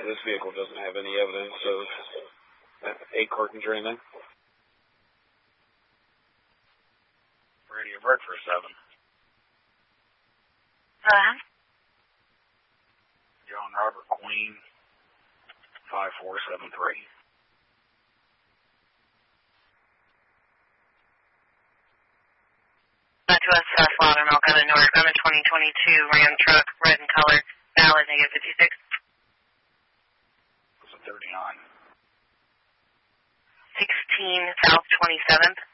This vehicle doesn't have any evidence of a cartons or anything. Radio Bird for 7. John Robert Queen, 5473. To us, Slaughtermill, got a Newark on a 2022 Ram truck, red in color, valid, -56. What's a 39? 16 South 27th.